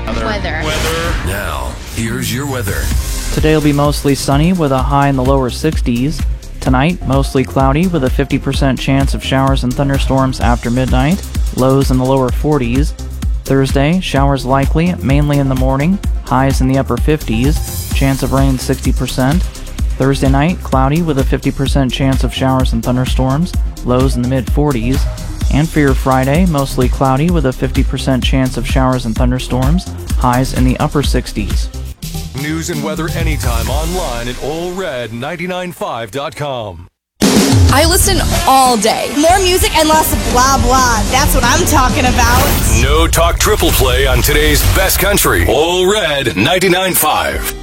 Weather. Now, here's your weather. Today will be mostly sunny with a high in the lower 60s. Tonight, mostly cloudy with a 50% chance of showers and thunderstorms after midnight, lows in the lower 40s. Thursday, showers likely, mainly in the morning, highs in the upper 50s, chance of rain 60%. Thursday night, cloudy with a 50% chance of showers and thunderstorms, lows in the mid 40s. And for your Friday, mostly cloudy with a 50% chance of showers and thunderstorms, highs in the upper 60s. News and weather anytime online at allred995.com. I listen all day. More music and less blah blah. That's what I'm talking about. No talk triple play on today's best country. All Red 99.5.